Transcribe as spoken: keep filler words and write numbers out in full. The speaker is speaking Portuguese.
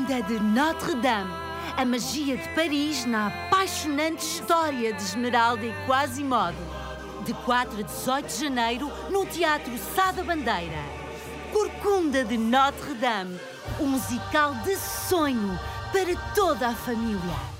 Corcunda de Notre-Dame, a magia de Paris na apaixonante história de Esmeralda e Quasimodo. De quatro a dezoito de janeiro, no Teatro Sá da Bandeira. Corcunda de Notre-Dame, um musical de sonho para toda a família.